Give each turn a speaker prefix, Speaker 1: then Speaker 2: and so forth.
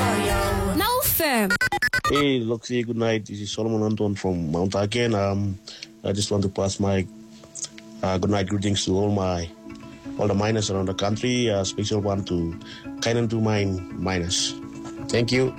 Speaker 1: Now firm.
Speaker 2: Hey, Loxy, good night. This is Solomon Anton from Mount Aken. I just want to pass my good night greetings to all the miners around the country. Special one to Kainan to Mine miners. Thank you.